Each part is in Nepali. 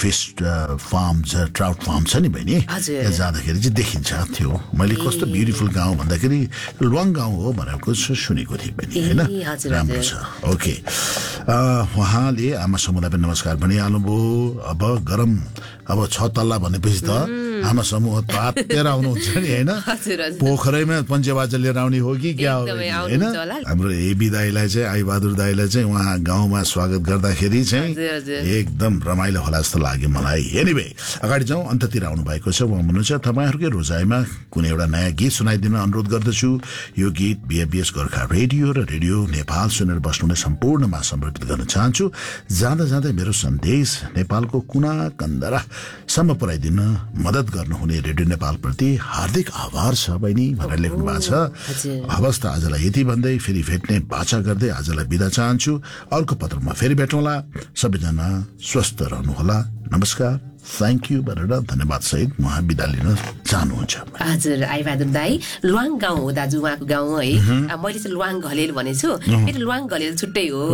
फिस फार्म ट्राउट फार्म छ नि बहिनी, त्यहाँ जाँदाखेरि चाहिँ देखिन्छ थियो। मैले कस्तो ब्युटिफुल गाउँ भन्दाखेरि लुवाङ गाउँ हो भनेको सुनेको थिएँ बहिनी, होइन? राम्रो छ। ओके, उहाँले आमा समूहलाई पनि नमस्कार भनिहाल्नुभयो। अब 6 तल्ला भनेपछि त आमा समूह तातेर आउनुहुन्छ नि, होइन? पोखरैमा पञ्चेबाजा लिएर आउने हो कि क्या हो, होइन? हाम्रो एबी दाईलाई चाहिँ, आई बहादुर दाईलाई चाहिँ उहाँ गाउँमा स्वागत गर्दाखेरि चाहिँ एकदम रमाइलो होला जस्तो लाग्यो मलाई। एनिवे, अगाडि जाउँ, अन्ततिर आउनु भएको छ। उहाँ भन्नुहुन्छ तपाईँहरूकै रोजाइमा कुनै एउटा नयाँ गीत सुनाइदिन अनुरोध गर्दछु। यो गीत बीएफबीएस गोर्खा रेडियो र रेडियो नेपाल सुनेर बस्नुहुने सम्पूर्णमा समर्पित गर्न चाहन्छु। जाँदा जाँदै मेरो सन्देश नेपालको कुना कन्दरासम्म पुर्याइदिन मद्दत गर्नुहुने रेडियो नेपाल प्रति हार्दिक आभार छ बहिनी भनेर लेख्नु भएको छ। हवस् त, आजलाई यति भन्दै फेरि भेट्ने बाचा गर्दै आजलाई बिदा चाहन्छु। अर्को पत्रमा फेरि भेटौँला। सबैजना स्वस्थ रहनुहोला। नमस्कार, थ्याङ्क यू भनेर धन्यवाद सहित उहाँ बिदा लिन चाहनुहुन्छ। हजुर, आइबहादुर दाई, लुवाङ गाउँ हो दाजु उहाँको गाउँ है। मैले चाहिँ लुवाङ घलेल भनेछु, मेरो लुवाङ घलेल छुट्टै हो,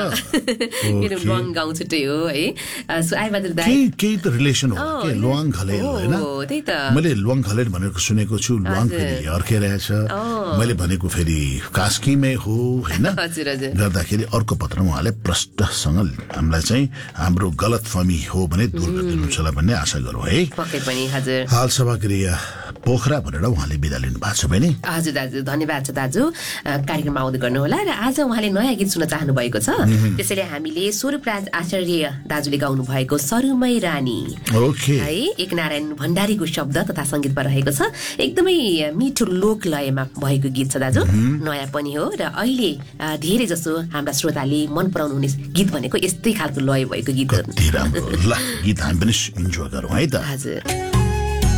मेरो लुवाङ गाउँ छुट्टै हो है। सो आइबहादुर दाई केही त रिलेसन हो के लुवाङ घलेल, होइन? त्यही त मैले लुवाङ घलेल भनेको सुनेको छु, लुवाङ फेरि अर्कै रहेछ। मैले भनेको फेरि कास्कीमै हो, होइन? गर्दाखेरि अर्को पत्र उहाँले प्रष्टसँग हामीलाई चाहिँ हाम्रो गलत फहमी हो भने दूर गरिदिनुहुन्छ भन्ने आशा गरौँ है। पक्कै पनि। हजुर, हाल सभागृह पोखरा भनेर उहाँले बिदा लिनु भएको छ बहिनी। हजुर दाजु, धन्यवाद छ दाजु, कार्यक्रममा आउँदै गर्नुहोला। र आज उहाँले नयाँ गीत सुन्न चाहनु भएको छ, त्यसैले हामीले स्वरूपराज आचार्य दाजुले गाउनु भएको सरुमै रानी है एकनारायण भण्डारीको शब्द तथा सङ्गीतमा रहेको छ। एकदमै मिठो लोक लयमा भएको गीत छ दाजु, नयाँ पनि हो। र अहिले धेरै जसो हाम्रा श्रोताले मन पराउनु हुने गीत भनेको यस्तै खालको लय भएको गीत हो। राम्रो, ल गीत हामी पनि इन्जोय गरौँ है त। हजुर।